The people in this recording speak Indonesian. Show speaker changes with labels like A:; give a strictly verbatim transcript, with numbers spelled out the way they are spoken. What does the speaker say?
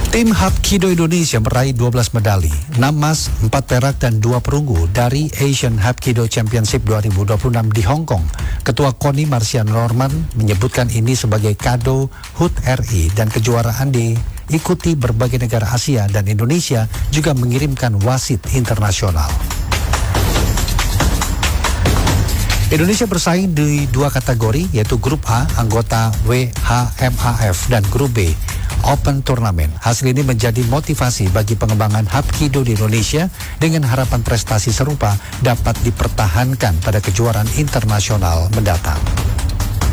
A: Tim Hapkido Indonesia meraih dua belas medali, enam emas, empat perak dan dua perunggu dari Asian Hapkido Championship dua ribu dua puluh enam di Hong Kong. Ketua KONI Marcian Norman menyebutkan ini sebagai kado H U T R I dan kejuaraan diikuti berbagai negara Asia dan Indonesia juga mengirimkan wasit internasional. Indonesia bersaing di dua kategori yaitu Grup A anggota W H M A F dan Grup B Open Turnamen. Hasil ini menjadi motivasi bagi pengembangan Hapkido di Indonesia dengan harapan prestasi serupa dapat dipertahankan pada kejuaraan internasional mendatang.